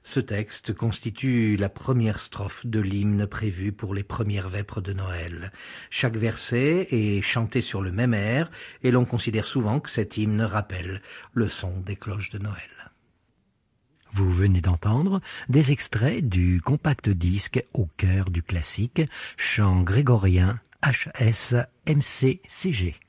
Ce texte constitue la première strophe de l'hymne prévu pour les premières vêpres de Noël. Chaque verset est chanté sur le même air et l'on considère souvent que cet hymne rappelle le son des cloches de Noël. Vous venez d'entendre des extraits du compact disque Au cœur du classique, chant grégorien HS MCCG.